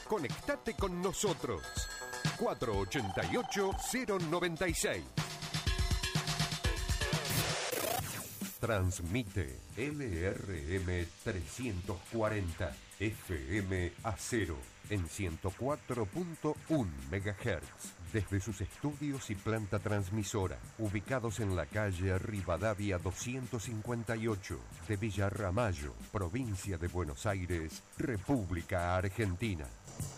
Conectate con nosotros. 488-096. Transmite LRM 340 FM Acero en 104.1 MHz desde sus estudios y planta transmisora ubicados en la calle Rivadavia 258 de Villa Ramallo, provincia de Buenos Aires, República Argentina.